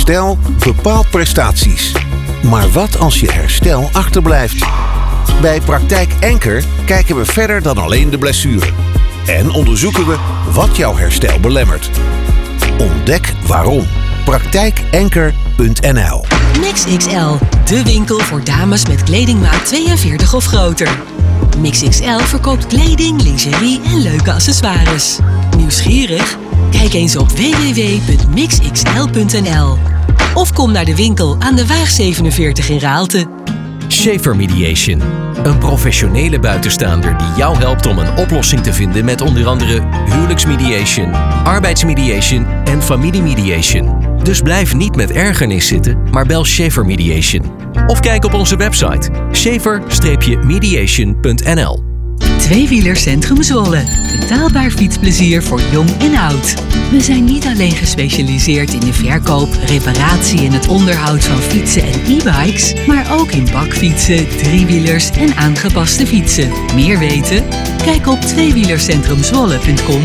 Herstel bepaalt prestaties. Maar wat als je herstel achterblijft? Bij Praktijk Enker kijken we verder dan alleen de blessure. En onderzoeken we wat jouw herstel belemmert. Ontdek waarom. Praktijkenker.nl. MixXL, de winkel voor dames met kledingmaat 42 of groter. MixXL verkoopt kleding, lingerie en leuke accessoires. Nieuwsgierig? Kijk eens op www.mixxl.nl. Of kom naar de winkel aan de Waag 47 in Raalte. Schaefer Mediation. Een professionele buitenstaander die jou helpt om een oplossing te vinden met onder andere huwelijksmediation, arbeidsmediation en familiemediation. Dus blijf niet met ergernis zitten, maar bel Schaefer Mediation. Of kijk op onze website schaefer-mediation.nl. Tweewielercentrum Zwolle. Betaalbaar fietsplezier voor jong en oud. We zijn niet alleen gespecialiseerd in de verkoop, reparatie en het onderhoud van fietsen en e-bikes, maar ook in bakfietsen, driewielers en aangepaste fietsen. Meer weten? Kijk op tweewielercentrumzwolle.com.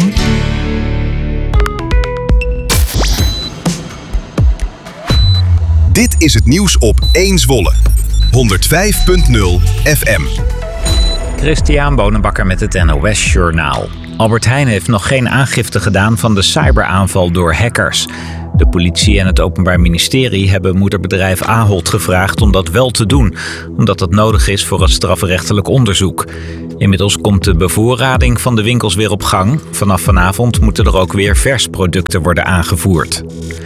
Dit is het nieuws op 1 Zwolle. 105.0 FM. Christian Bonenbakker met het NOS Journaal. Albert Heijn heeft nog geen aangifte gedaan van de cyberaanval door hackers. De politie en het Openbaar Ministerie hebben moederbedrijf Ahold gevraagd om dat wel te doen, omdat dat nodig is voor het strafrechtelijk onderzoek. Inmiddels komt de bevoorrading van de winkels weer op gang. Vanaf vanavond moeten er ook weer versproducten worden aangevoerd.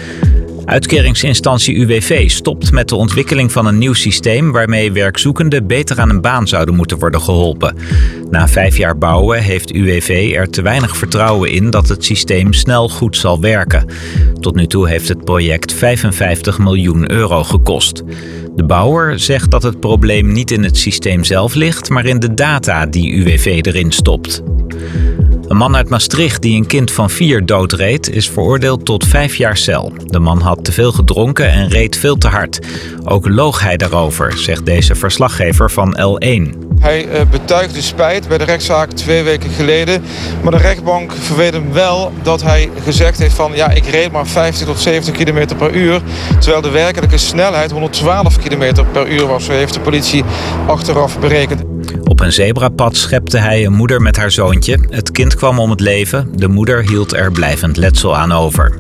Uitkeringsinstantie UWV stopt met de ontwikkeling van een nieuw systeem waarmee werkzoekenden beter aan een baan zouden moeten worden geholpen. Na 5 jaar bouwen heeft UWV er te weinig vertrouwen in dat het systeem snel goed zal werken. Tot nu toe heeft het project €55 miljoen gekost. De bouwer zegt dat het probleem niet in het systeem zelf ligt, maar in de data die UWV erin stopt. Een man uit Maastricht die een kind van 4 doodreed is veroordeeld tot 5 jaar cel. De man had te veel gedronken en reed veel te hard. Ook loog hij daarover, zegt deze verslaggever van L1. Hij betuigde spijt bij de rechtszaak 2 weken geleden. Maar de rechtbank verweet hem wel dat hij gezegd heeft van ja, ik reed maar 50 tot 70 km per uur. Terwijl de werkelijke snelheid 112 km per uur was. Zo heeft de politie achteraf berekend. Op een zebrapad schepte hij een moeder met haar zoontje. Het kind kwam om het leven. De moeder hield er blijvend letsel aan over.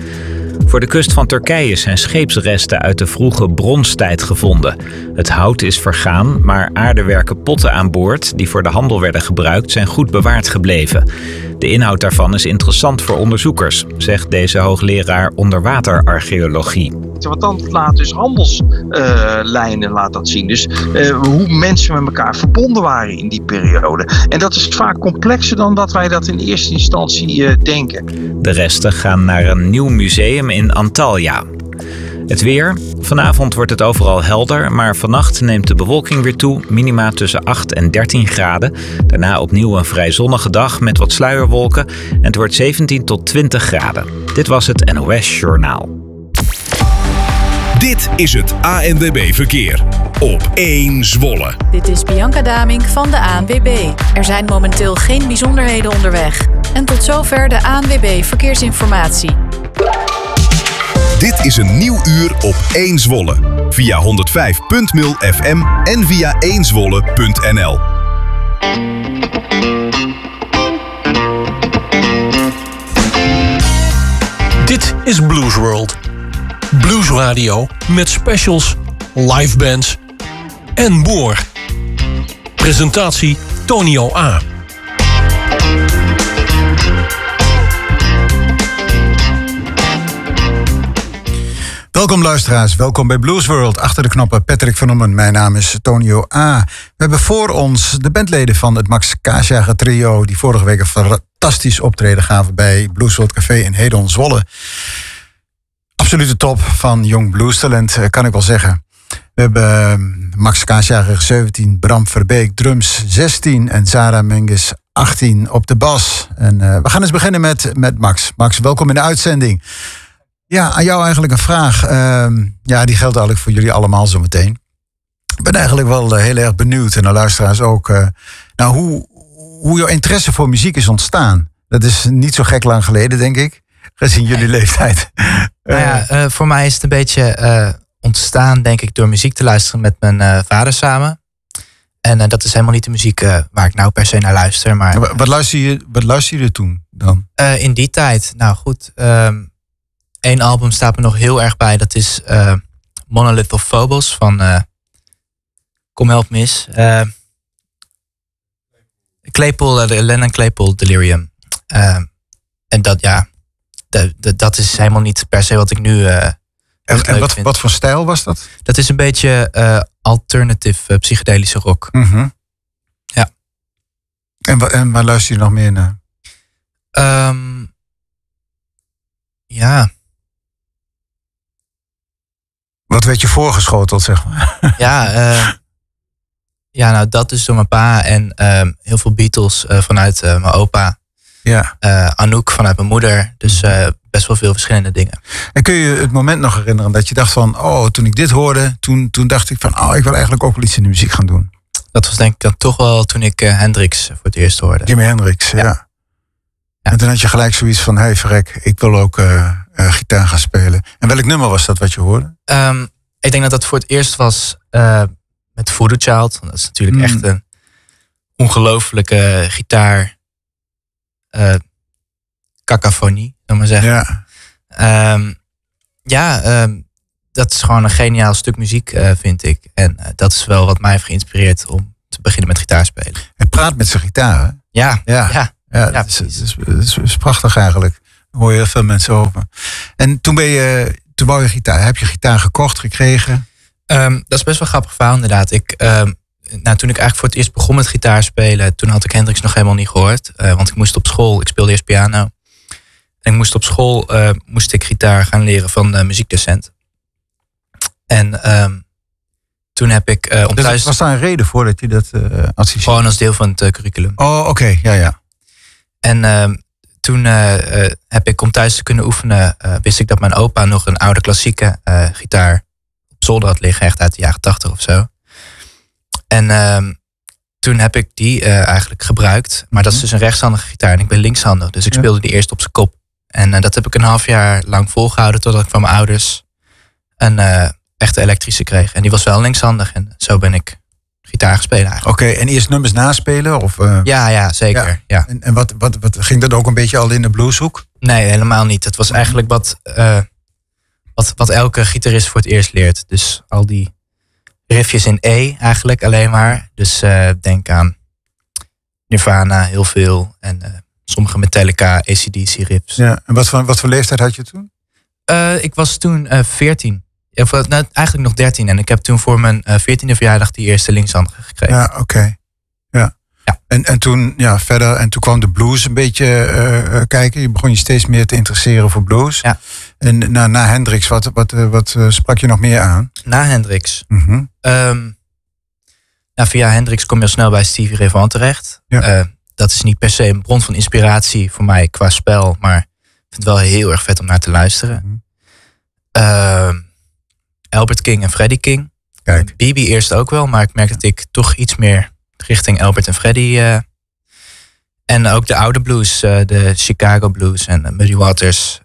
Voor de kust van Turkije zijn scheepsresten uit de vroege bronstijd gevonden. Het hout is vergaan, maar aardewerken potten aan boord die voor de handel werden gebruikt zijn goed bewaard gebleven. De inhoud daarvan is interessant voor onderzoekers, zegt deze hoogleraar onderwaterarcheologie. Wat dan laat dus handelslijnen laat dat zien. Dus hoe mensen met elkaar verbonden waren in die periode. En dat is vaak complexer dan dat wij dat in eerste instantie denken. De resten gaan naar een nieuw museum in Antalya. Het weer. Vanavond wordt het overal helder, maar vannacht neemt de bewolking weer toe. Minima tussen 8 en 13 graden. Daarna opnieuw een vrij zonnige dag met wat sluierwolken. En het wordt 17 tot 20 graden. Dit was het NOS Journaal. Dit is het ANWB Verkeer op 1 Zwolle. Dit is Bianca Damink van de ANWB. Er zijn momenteel geen bijzonderheden onderweg. En tot zover de ANWB Verkeersinformatie. Dit is een nieuw uur op 1 Zwolle. Via 105.0 FM en via 1zwolle.nl. Dit is Blues World. Blues Radio met specials, live bands en more. Presentatie Tonio A. Welkom luisteraars, welkom bij Blues World. Achter de knoppen Patrick van Ommen, mijn naam is Tonio A. We hebben voor ons de bandleden van het Max Kaasjager trio, die vorige week een fantastisch optreden gaven bij Blues World Café in Hedon, Zwolle. Absolute top van jong bluestalent, kan ik wel zeggen. We hebben Max Kaasjager 17, Bram Verbeek drums 16 en Zara Menges 18 op de bas. En we gaan eens beginnen met Max. Max, welkom in de uitzending. Ja, aan jou eigenlijk een vraag. Die geldt eigenlijk voor jullie allemaal zo meteen. Ik ben eigenlijk wel heel erg benieuwd, en de luisteraars ook, hoe jouw interesse voor muziek is ontstaan. Dat is niet zo gek lang geleden, denk ik, gezien jullie leeftijd. Voor mij is het een beetje ontstaan, denk ik, door muziek te luisteren met mijn vader samen. En dat is helemaal niet de muziek waar ik nou per se naar luister. Maar Wat luister je toen dan? In die tijd, nou goed. 1 album staat me nog heel erg bij. Dat is Monolith of Phobos van Kom Help Mis. Lennon Claypool Delirium. En dat is helemaal niet per se wat ik nu En wat voor stijl was dat? Dat is een beetje alternative psychedelische rock. Mm-hmm. Ja. En waar luister je nog meer naar? Ja. Wat werd je voorgeschoteld, zeg maar? Nou dat is door mijn pa en heel veel Beatles vanuit mijn opa. Ja. Anouk vanuit mijn moeder. Dus best wel veel verschillende dingen. En kun je het moment nog herinneren dat je dacht van... toen ik dit hoorde, toen dacht ik van... ik wil eigenlijk ook wel iets in de muziek gaan doen. Dat was denk ik dan toch wel toen ik Hendrix voor het eerst hoorde. Jimi Hendrix, ja. En toen had je gelijk zoiets van... verrek, ik wil ook gitaar gaan spelen. En welk nummer was dat wat je hoorde? Ik denk dat dat voor het eerst was met Voodoo Child. Dat is natuurlijk echt een ongelofelijke gitaar... cacophonie, zullen we maar zeggen. Ja. Dat is gewoon een geniaal stuk muziek, vind ik. En dat is wel wat mij heeft geïnspireerd om te beginnen met gitaarspelen. Hij praat met zijn gitaar, hè? Ja, dat is prachtig eigenlijk. Daar hoor je heel veel mensen over. En toen wou je gitaar. Heb je gitaar gekocht, gekregen? Dat is best wel grappig verhaal inderdaad. Toen ik eigenlijk voor het eerst begon met gitaar spelen... toen had ik Hendrix nog helemaal niet gehoord. Want ik moest op school, ik speelde eerst piano... en ik moest op school gitaar gaan leren van de muziekdocent. En toen heb ik... Dus was daar een reden voor dat je dat adviseerde? Gewoon als deel van het curriculum. Oh, oké. Ja. En toen heb ik, om thuis te kunnen oefenen... wist ik dat mijn opa nog een oude klassieke gitaar... op zolder had liggen, echt uit de jaren 80 of zo. En toen heb ik die eigenlijk gebruikt. Maar dat is dus een rechtshandige gitaar en ik ben linkshandig. Dus ik speelde die eerst op zijn kop. En dat heb ik een half jaar lang volgehouden... totdat ik van mijn ouders een echte elektrische kreeg. En die was wel linkshandig. En zo ben ik gitaar gespeeld eigenlijk. Oké, en eerst nummers naspelen? Of, Ja, zeker. Ja. En wat ging dat ook een beetje al in de blueshoek? Nee, helemaal niet. Het was eigenlijk wat elke gitarist voor het eerst leert. Dus al die riffjes in E eigenlijk alleen maar. Dus denk aan Nirvana heel veel. En sommige Metallica, AC/DC riffs. Ja, en wat voor leeftijd had je toen? Ik was toen 14. Eigenlijk nog 13. En ik heb toen voor mijn 14e verjaardag die eerste linkshandige gekregen. Ja, oké. Ja. En toen verder. En toen kwam de blues een beetje kijken. Je begon je steeds meer te interesseren voor blues. Ja. En na Hendrix, wat sprak je nog meer aan? Na Hendrix? Mm-hmm. Via Hendrix kom je al snel bij Stevie Ray Vaughan terecht. Ja. Dat is niet per se een bron van inspiratie voor mij qua spel. Maar ik vind het wel heel erg vet om naar te luisteren. Mm-hmm. Albert King en Freddie King. Kijk. BB eerst ook wel, maar ik merk dat ik toch iets meer richting Albert en Freddie. En ook de oude blues, de Chicago blues en Muddy Waters.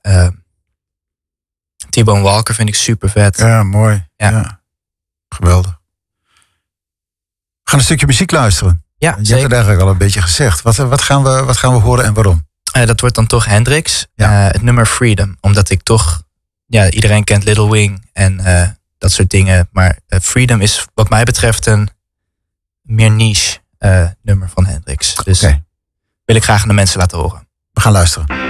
T-Bone Walker vind ik super vet. Ja, mooi. Ja. Geweldig. We gaan een stukje muziek luisteren. Ja, je zeker. hebt het eigenlijk al een beetje gezegd. Wat gaan we horen en waarom? Dat wordt dan toch Hendrix. Het nummer Freedom. Omdat ik toch... iedereen kent Little Wing en dat soort dingen. Maar Freedom is wat mij betreft een meer niche nummer van Hendrix. Dus wil ik graag aan de mensen laten horen. We gaan luisteren.